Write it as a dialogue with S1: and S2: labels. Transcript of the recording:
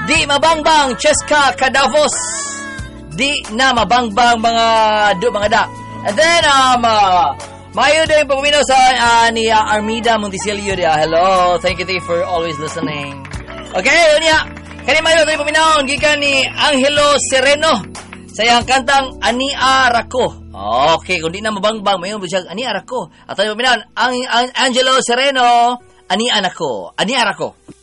S1: Di mabangbang Cheska Cadavos. Di na mabangbang mga da. And then mayo din paminaw sa ni Armida Monticelio dia. Hello, thank you for always listening. Okay, unya. Kani mayo tayo paminaw gikan ni Angelo Sereno sa iyang kantang Ani Arako. Okay, kung di na mabangbang mayo siya Ani Arako. At tayo paminaw ang Angelo Sereno Ani Arako.